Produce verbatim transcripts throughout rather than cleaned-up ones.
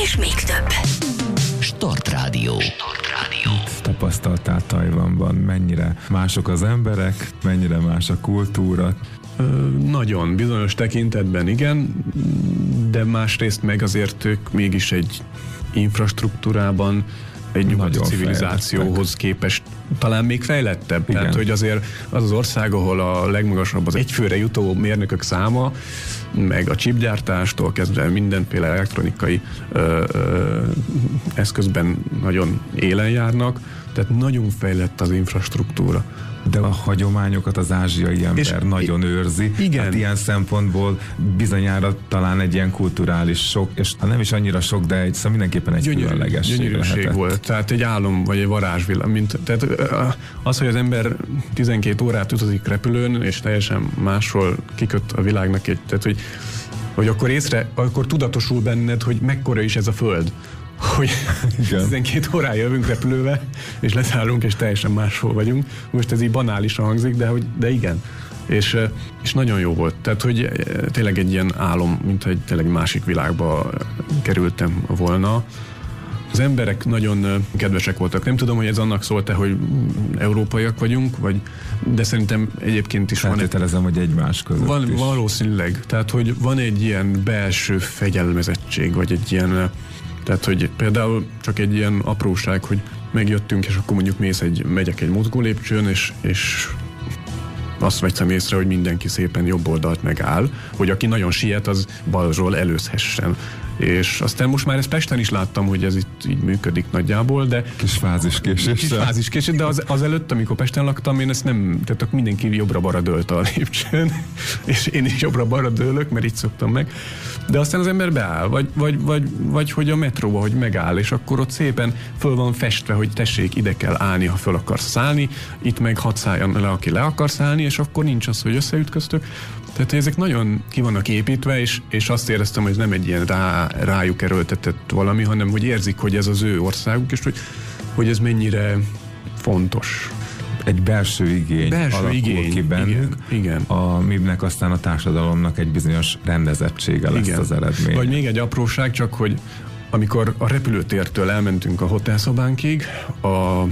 és még több. Startrádió. Startrádió. Tapasztaltál Tajvanban, mennyire mások az emberek, mennyire más a kultúra? Ö, nagyon, bizonyos tekintetben igen, de másrészt meg azért ők mégis egy infrastruktúrában egy nyugati civilizációhoz fejlettek. Képest talán még fejlettebb. Igen. Tehát, hogy azért az az ország, ahol a legmagasabb az egyfőre jutó mérnökök száma, meg a chipgyártástól kezdve mindenféle elektronikai ö, ö, eszközben nagyon élen járnak, tehát nagyon fejlett az infrastruktúra. De a hagyományokat az ázsiai ember és nagyon őrzi. Igen. Hát ilyen szempontból bizonyára talán egy ilyen kulturális sok, és ha nem is annyira sok, de egy, szóval mindenképpen egy Gyönyörű, különlegesség gyönyörűség lehetett. Volt. Tehát egy álom, vagy egy varázsvilág. Mint, tehát az, hogy az ember tizenkét órát utazik repülőn, és teljesen másról kiköt a világnak egy, tehát hogy, hogy akkor észre, akkor tudatosul benned, hogy mekkora is ez a föld. Hogy tizenkét órán jövünk repülővel, és leszállunk, és teljesen máshol vagyunk. Most ez így banálisan hangzik, de, hogy, de igen. És, és nagyon jó volt. Tehát, hogy tényleg egy ilyen álom, mint egy tényleg másik világba kerültem volna. Az emberek nagyon kedvesek voltak. Nem tudom, hogy ez annak szólt-e, hogy európaiak vagyunk, vagy, de szerintem egyébként is van. Feltételezem, hogy egymás között van, is. Valószínűleg. Tehát, hogy van egy ilyen belső fegyelmezettség, vagy egy ilyen. Tehát, hogy például csak egy ilyen apróság, hogy megjöttünk, és akkor mondjuk mész egy, megyek egy mozgó lépcsőn, és, és azt vegyem észre, hogy mindenki szépen jobb oldalt megáll, hogy aki nagyon siet, az balról előzhessen. És aztán most már ezt Pesten is láttam, hogy ez itt így működik nagyjából, de... Kis fáziskésés. Kis fáziskésés, de az, az előtt, amikor Pesten laktam, én ezt nem... Tehát mindenki jobbra-balra dőlt a lépcsőn, és én is jobbra-balra dőlök, mert így szoktam meg. De aztán az ember beáll, vagy, vagy, vagy, vagy hogy a metróba, hogy megáll, és akkor ott szépen föl van festve, hogy tessék, ide kell állni, ha föl akarsz szállni, itt meg hadd szálljon le, aki le akar szállni, és akkor nincs az, hogy összeütköztök. Tehát ezek nagyon ki vannak építve, és, és azt éreztem, hogy ez nem egy ilyen rá, rájuk erőltetett valami, hanem hogy érzik, hogy ez az ő országuk, és hogy, hogy ez mennyire fontos. Egy belső igény belső alakul igény, ki bennük, igen, igen. aminek aztán a társadalomnak egy bizonyos rendezettsége lesz igen. az eredmény. Vagy még egy apróság, csak hogy amikor a repülőtértől elmentünk a hotelszobánkig, a,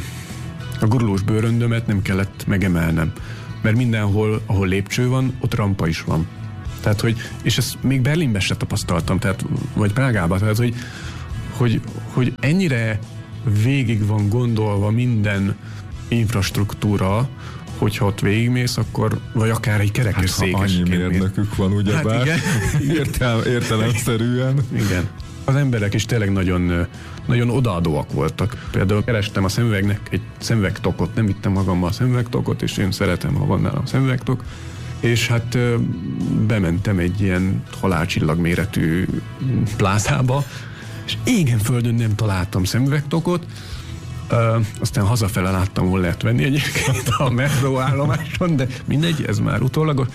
a gurulós bőröndömet nem kellett megemelnem. Mert mindenhol, ahol lépcső van, ott rampa is van. Tehát, hogy, és ezt még Berlinben se tapasztaltam, tehát, vagy Prágában, tehát, hogy, hogy, hogy ennyire végig van gondolva minden infrastruktúra, hogyha ott végigmész, akkor, vagy akár egy kerekes hát, ha annyi mérnökük van, ugyebár, hát értel, értelemszerűen. Igen. Az emberek is tényleg nagyon, nagyon odaadóak voltak. Például kerestem a szemüvegnek egy szemüvegtokot, nem vittem magammal a szemüvegtokot, és én szeretem, ha van nálam szemüvegtok, és hát bementem egy ilyen halálcsillag méretű plázába, és égen földön nem találtam szemüvegtokot, Uh, aztán hazafele láttam, hol lehet venni egyébként a metróállomáson, de mindegy, ez már utólagos.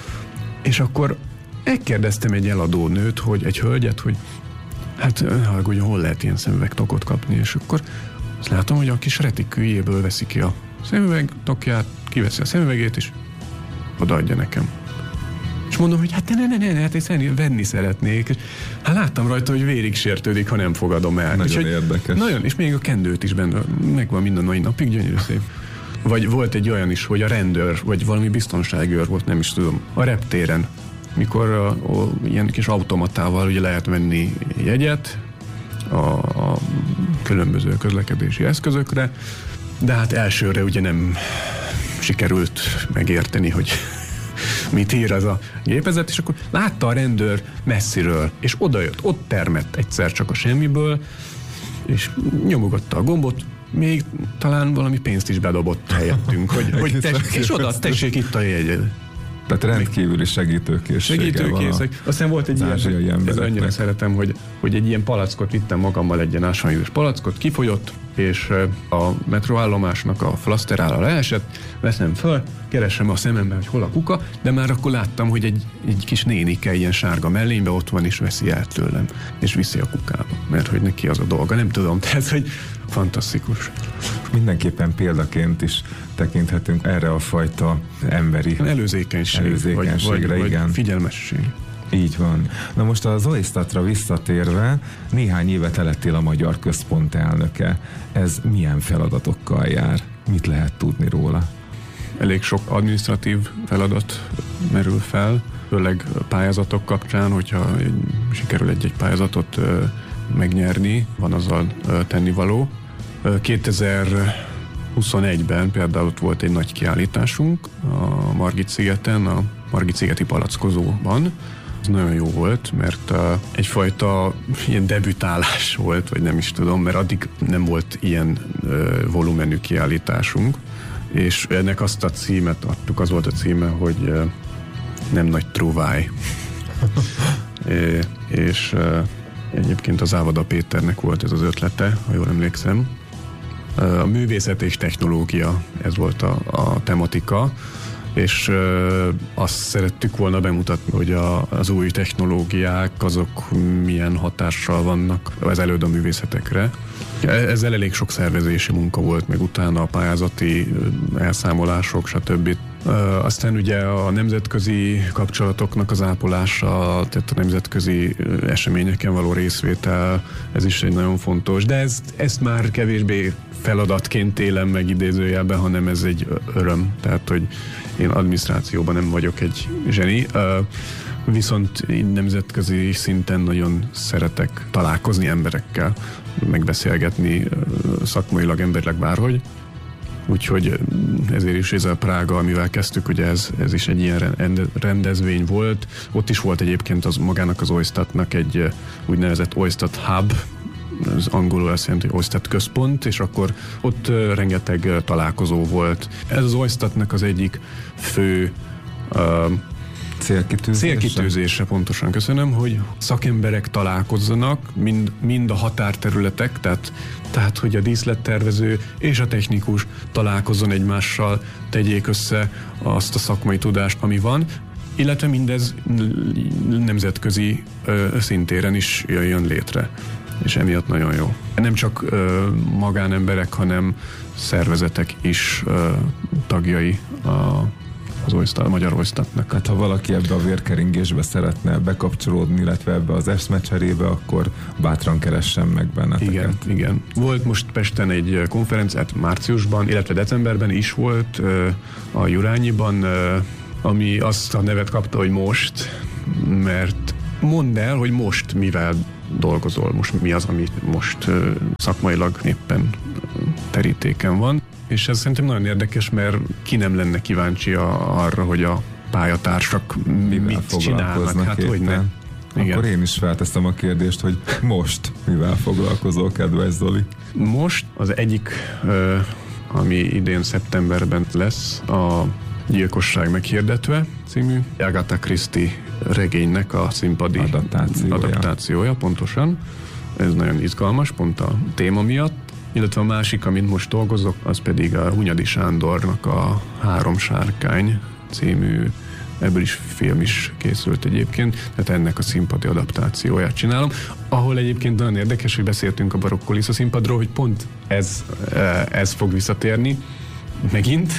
És akkor megkérdeztem egy eladó nőt, hogy egy hölgyet, hogy hát ugye hol lehet ilyen szemüvegtokot kapni, és akkor azt látom, hogy a kis retikűjéből veszi ki a szemüvegtokját, kiveszi a szemüvegét, és odaadja nekem. És mondom, hogy hát ne, ne, ne, ne, hát én venni szeretnék. És hát láttam rajta, hogy vérig sértődik, ha nem fogadom el. Nagyon és, érdekes. Nagyon, és még a kendőt is benne, megvan minden mai napig, gyönyörű szép. Vagy volt egy olyan is, hogy a rendőr, vagy valami biztonságőr volt, nem is tudom, a reptéren, mikor a, a, ilyen kis automatával ugye lehet venni jegyet a, a különböző közlekedési eszközökre, de hát elsőre ugye nem sikerült megérteni, hogy mit ír az a gépezet, és akkor látta a rendőr messziről, és odajött, ott termett egyszer csak a semmiből, és nyomogatta a gombot, még talán valami pénzt is bedobott helyettünk, hogy, hogy tessék, és oda, tessék itt a jegyed. Tehát rendkívüli segítőkészsége Segítőkészek. van Aztán volt egy ilyen, ez annyira szeretem, hogy, hogy egy ilyen palackot vittem magammal, egy ilyen ásványvizes palackot, kifogyott, és a metróállomásnak a flaszterála leesett, veszem föl, keresem a szemembe, hogy hol a kuka, de már akkor láttam, hogy egy, egy kis nénike ilyen sárga mellénybe ott van, és veszi el tőlem, és viszi a kukába, mert hogy neki az a dolga, nem tudom, tehát, hogy fantasztikus. Mindenképpen példaként is tekinthetünk erre a fajta emberi előzékenység, előzékenységre, vagy, vagy, igen. vagy figyelmesség. Így van. Na most az Oistatra visszatérve, néhány éve te lettél a Magyar Központ elnöke. Ez milyen feladatokkal jár? Mit lehet tudni róla? Elég sok adminisztratív feladat merül fel, főleg pályázatok kapcsán, hogyha sikerül egy-egy pályázatot ö, megnyerni, van azzal ö, tennivaló. kétezer-huszonegyben például ott volt egy nagy kiállításunk a Margit-szigeten, a Margit-szigeti palackozóban. Ez nagyon jó volt, mert uh, egyfajta ilyen debütálás volt, vagy nem is tudom, mert addig nem volt ilyen uh, volumenű kiállításunk, és ennek azt a címet adtuk, az volt a címe, hogy uh, nem nagy trúváj. é, és uh, egyébként az Ávada Péternek volt ez az ötlete, ha jól emlékszem. Uh, a művészet és technológia, ez volt a, a tematika, és ö, azt szerettük volna bemutatni, hogy a, az új technológiák azok milyen hatással vannak az előd a művészetekre. Ezzel elég sok szervezési munka volt, meg utána a pályázati elszámolások, stb. Ö, aztán ugye a nemzetközi kapcsolatoknak az ápolása, tehát a nemzetközi eseményeken való részvétel, ez is egy nagyon fontos, de ez, ezt már kevésbé feladatként élem meg idézőjelben, hanem ez egy öröm. Tehát, hogy én adminisztrációban nem vagyok egy zseni, viszont nemzetközi szinten nagyon szeretek találkozni emberekkel, megbeszélgetni szakmailag, emberileg bárhogy. Úgyhogy ezért is ez a Prága, amivel kezdtük, ugye ez, ez is egy ilyen rendezvény volt. Ott is volt egyébként az magának az Oistatnak egy úgynevezett Oistat Hub, az angolul azt jelenti, hogy Oistat központ, és akkor ott uh, rengeteg uh, találkozó volt. Ez az Oistatnak az egyik fő uh, célkitűzése? célkitűzése, pontosan köszönöm, hogy szakemberek találkozzanak, mind, mind a határterületek, tehát, tehát hogy a díszlettervező és a technikus találkozzon egymással, tegyék össze azt a szakmai tudást, ami van, illetve mindez nemzetközi uh, szintéren is jön létre. És emiatt nagyon jó. Nem csak ö, magánemberek, hanem szervezetek is ö, tagjai a, az Oistat, a Magyar Oistatnak. Hát ha valaki ebbe a vérkeringésbe szeretne bekapcsolódni, illetve ebbe az eszmecserébe, akkor bátran keressen meg benneteket. Igen, igen. Volt most Pesten egy konferenciát márciusban, illetve decemberben is volt ö, a Jurányiban, ö, ami azt a nevet kapta, hogy most, mert mondd el, hogy most mivel dolgozol, most mi az, ami most uh, szakmailag éppen terítéken van. És ez szerintem nagyon érdekes, mert ki nem lenne kíváncsi a, arra, hogy a pályatársak mivel mit csinálnak. Hát hogy ne. Igen. Akkor én is felteszem a kérdést, hogy most mivel foglalkozol, kedves Zoli? Most az egyik, uh, ami idén szeptemberben lesz, a Gyilkosság meghirdetve című Agatha Christie regénynek a színpadi adaptációja. adaptációja, pontosan. Ez nagyon izgalmas, pont a téma miatt. Illetve a másik, amit most dolgozok, az pedig a Hunyadi Sándornak a Három sárkány című, ebből is film is készült egyébként, tehát ennek a színpadi adaptációját csinálom, ahol egyébként nagyon érdekes, hogy beszéltünk a barokk kulissza színpadról, hogy pont ez, ez fog visszatérni, megint.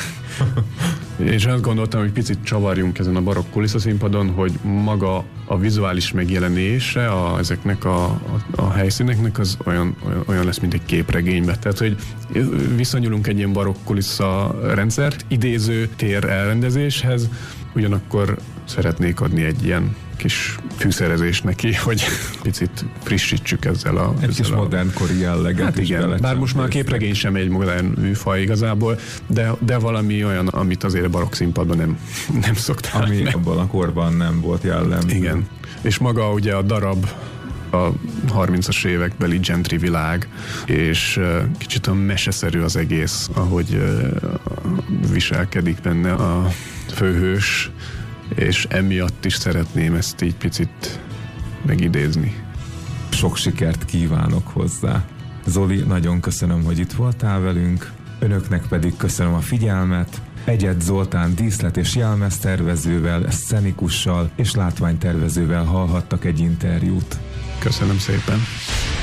És azt gondoltam, hogy picit csavarjunk ezen a barokk kulisszaszínpadon, hogy maga a vizuális megjelenése a, ezeknek a, a, a helyszíneknek az olyan, olyan, olyan lesz, mint egy képregényben. Tehát, hogy viszonyulunk egy ilyen barokk kulissza rendszert, idéző tér elrendezéshez, ugyanakkor szeretnék adni egy ilyen kis fűszerezést neki, hogy picit frissítsük ezzel a... Egy ezzel kis a... modernkori jelleget. Hát igen, bár most már a képregény sem egy modern műfaj igazából, de, de valami olyan, amit azért a barokk színpadban nem, nem szoktál. Ami meg. Abban a korban nem volt jellemző. Igen, és maga ugye a darab a harmincas évekbeli gentry világ, és kicsit a meseszerű az egész, ahogy viselkedik benne a főhős, és emiatt is szeretném ezt így picit megidézni. Sok sikert kívánok hozzá. Zoli, nagyon köszönöm, hogy itt voltál velünk, önöknek pedig köszönöm a figyelmet. Egyed Zoltán díszlet- és jelmeztervezővel, szenikussal és látványtervezővel hallhattak egy interjút. Köszönöm szépen!